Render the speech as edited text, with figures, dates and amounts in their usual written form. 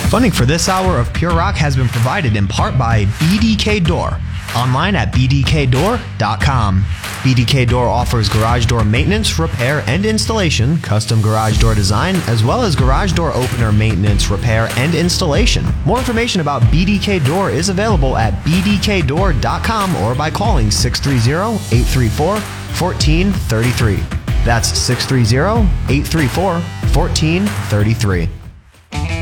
Funding for this hour of Pure Rock has been provided in part by BDK Door, online at bdkdoor.com. BDK Door offers garage door maintenance, repair, and installation, custom garage door design, as well as garage door opener maintenance, repair, and installation. More information about BDK Door is available at bdkdoor.com or by calling 630-834-1433. That's 630-834-1433.